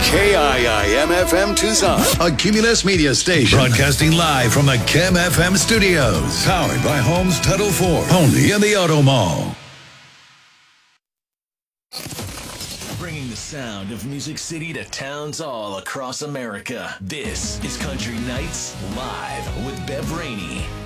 KIIM-FM Tucson, a Cumulus Media station. Broadcasting live from the Kim FM studios. Powered by Homes Title 4. Only in the Auto Mall. Bringing the sound of Music City to towns all across America. This is Country Nights Live with Bev Rainey.